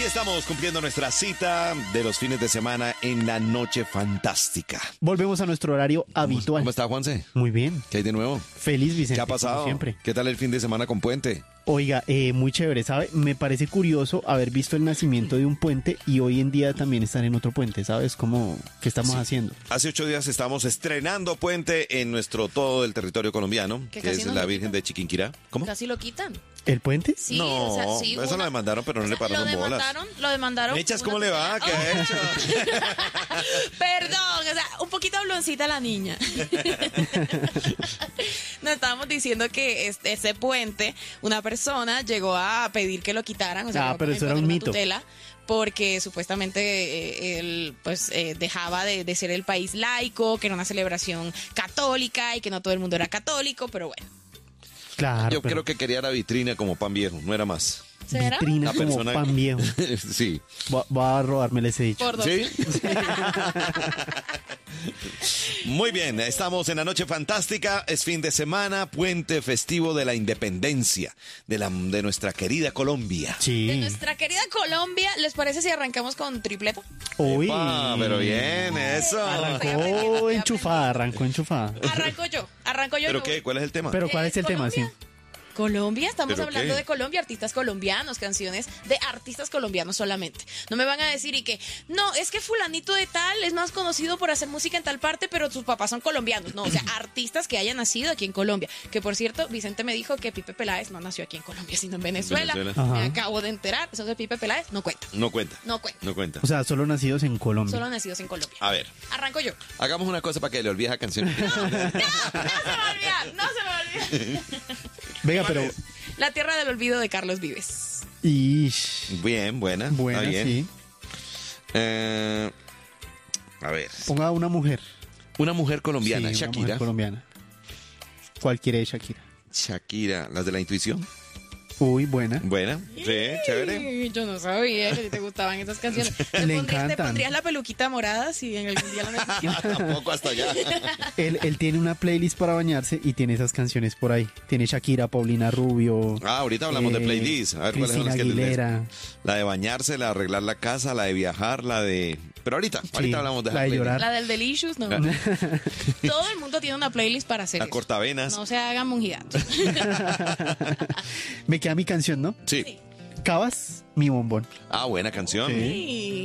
Estamos cumpliendo nuestra cita de los fines de semana en la Noche Fantástica. Volvemos a nuestro horario habitual. ¿Cómo está, Juanse? Muy bien. ¿Qué hay de nuevo? Feliz, Vicente. ¿Qué ha pasado? Como siempre. ¿Qué tal el fin de semana con Puente? Oiga, muy chévere, ¿sabe? Me parece curioso haber visto el nacimiento de un puente y hoy en día también estar en otro puente, ¿sabes? ¿Qué estamos haciendo? Hace 8 días estamos estrenando puente en todo el territorio colombiano, que casi es nos la lo Virgen quitan. de Chiquinquirá. ¿Cómo? Casi lo quitan. ¿El puente? Sí, No, o sea, sí, eso lo demandaron, pero no le pararon bolas. Lo demandaron. Mechas, ¿cómo le va? ¿Qué ha hecho? Perdón, o sea, un poquito habloncita la niña. Nos estábamos diciendo que ese puente, una persona llegó a pedir que lo quitaran. O sea, pero eso era un mito. tutela, porque supuestamente él dejaba de ser el país laico, que era una celebración católica y que no todo el mundo era católico, pero bueno. Claro. Yo creo que quería la vitrina como pan viejo, no era más. ¿Será? Vitrina La como persona- pan viejo. Sí. Va a robármele ese dicho. Por dos. ¿Sí? Muy bien, estamos en la Noche Fantástica, es fin de semana, puente festivo de la independencia de nuestra querida Colombia. De Sí. nuestra querida Colombia, ¿les parece si arrancamos con tripleta? Uy. Epa, pero bien, eso. Arrancó enchufada. Arranco yo. ¿Pero me qué? voy. ¿Cuál es el tema? Pero ¿cuál es el tema? Sí. Colombia. Colombia, estamos ¿Pero hablando qué? de Colombia, artistas colombianos, canciones de artistas colombianos solamente. No me van a decir no, es que fulanito de tal es más conocido por hacer música en tal parte, pero sus papás son colombianos. No, o sea, artistas que hayan nacido aquí en Colombia. Que por cierto, Vicente me dijo que Pipe Peláez no nació aquí en Colombia, sino en Venezuela. Venezuela. Me Ajá. acabo de enterar, eso de Pipe Peláez no cuenta. No cuenta. No cuenta. No cuenta. O sea, solo nacidos en Colombia. Solo nacidos en Colombia. A ver, Arranco yo. hagamos una cosa para que le olvide esa canción. No se me va a olvidar. Venga, pero... La tierra del olvido de Carlos Vives. Ish. Bien, buena. Buena, está bien. sí. A ver, Ponga una mujer. una mujer colombiana, Sí, una Shakira. mujer colombiana. Cualquiera de Shakira. Shakira, las de la intuición. Uy, buena. Buena, sí, chévere. Yo no sabía que te gustaban esas canciones. ¿Te Le te encantan. pondrías la peluquita morada si en algún día la necesitas? Tampoco hasta allá. Él tiene una playlist para bañarse y tiene esas canciones por ahí. Tiene Shakira, Paulina Rubio. Ahorita hablamos de playlist. A ver cuáles son Cristina las que Aguilera. La de bañarse, la de arreglar la casa, la de viajar, la de... Pero ahorita hablamos de la de playlist. llorar. La del Delicious, no. Todo el mundo tiene una playlist para hacer La eso. cortavenas. No se hagan monjidatos. Me queda mi canción, ¿no? Sí. Cabas, mi bombón. Ah, buena canción. Sí. Sí.